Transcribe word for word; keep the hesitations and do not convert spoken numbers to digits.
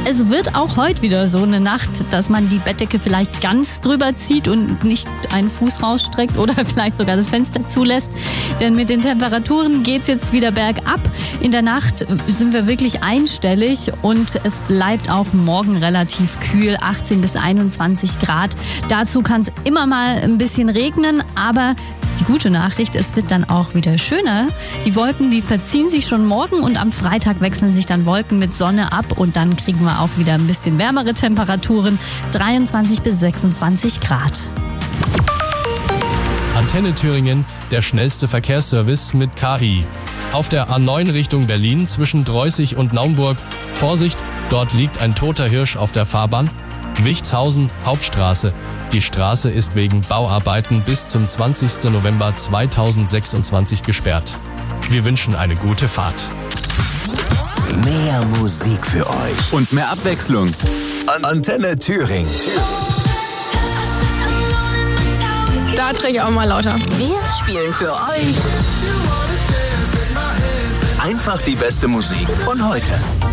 Es wird auch heute wieder so eine Nacht, dass man die Bettdecke vielleicht ganz drüber zieht und nicht einen Fuß rausstreckt oder vielleicht sogar das Fenster zulässt. Denn mit den Temperaturen geht's jetzt wieder bergab. In der Nacht sind wir wirklich einstellig und es bleibt auch morgen relativ kühl, achtzehn bis einundzwanzig Grad. Dazu kann es immer mal ein bisschen regnen, aber die gute Nachricht, es wird dann auch wieder schöner. Die Wolken, die verziehen sich schon morgen und am Freitag wechseln sich dann Wolken mit Sonne ab und dann kriegen wir auch wieder ein bisschen wärmere Temperaturen, dreiundzwanzig bis sechsundzwanzig Grad. Antenne Thüringen, der schnellste Verkehrsservice mit K I. Auf der A neun Richtung Berlin zwischen Dreußig und Naumburg. Vorsicht, dort liegt ein toter Hirsch auf der Fahrbahn. Wichtshausen, Hauptstraße. Die Straße ist wegen Bauarbeiten bis zum zwanzigsten November zweitausendsechsundzwanzig gesperrt. Wir wünschen eine gute Fahrt. Mehr Musik für euch und mehr Abwechslung. Antenne Thüringen. Da drehe ich auch mal lauter. Wir spielen für euch Einfach die beste Musik von heute.